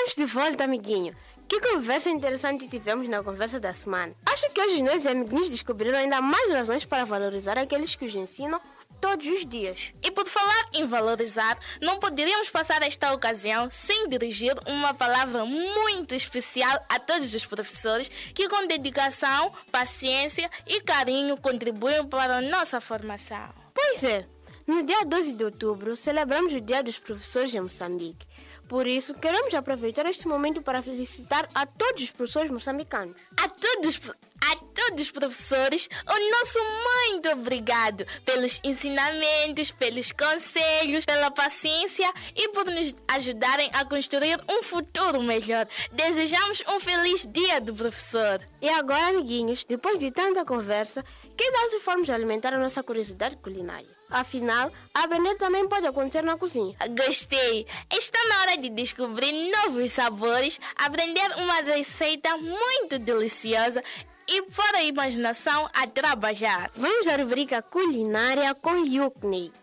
Estamos de volta, amiguinho. Que conversa interessante tivemos na conversa da semana. Acho que hoje nós amiguinhos descobriram ainda mais razões para valorizar aqueles que os ensinam todos os dias. E por falar em valorizar, não poderíamos passar esta ocasião sem dirigir uma palavra muito especial a todos os professores que com dedicação, paciência e carinho contribuem para a nossa formação. Pois é, no dia 12 de outubro celebramos o Dia dos Professores em Moçambique. Por isso, queremos aproveitar este momento para felicitar a todos os professores moçambicanos. A todos os professores, o nosso muito obrigado pelos ensinamentos, pelos conselhos, pela paciência e por nos ajudarem a construir um futuro melhor. Desejamos um feliz Dia do Professor. E agora, amiguinhos, depois de tanta conversa, que tal se formos alimentar a nossa curiosidade culinária? Afinal, aprender também pode acontecer na cozinha. Gostei! Está na hora de descobrir novos sabores, aprender uma receita muito deliciosa e pôr a imaginação a trabalhar. Vamos à rubrica culinária com Yukney.